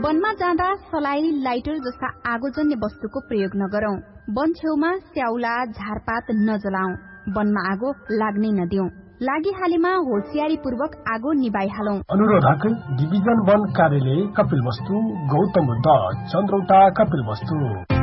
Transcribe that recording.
वनमा जाँदा सलाई, लाइटर जस्ता आगोजन्य वस्तुको प्रयोग नगरौं। वन छेउमा स्याउला, झारपात नजलाऊ। वनमा आगो लाग्नै नदिऊ। लागिहालेमा होसियारीपूर्वक आगो निभाइहालौं। अनुरोधक डिभिजन वन कार्यालय कपिलवस्तु, गौतम बुद्ध, चन्द्रौटा, कपिलवस्तु।